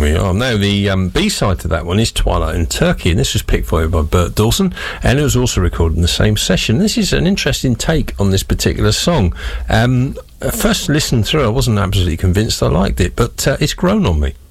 we are. Now, the B-side to that one is Twilight in Turkey, and this was picked for you by Bert Dawson, and it was also recorded in the same session. This is an interesting take on this particular song. First listen through, I wasn't absolutely convinced I liked it, but it's grown on me.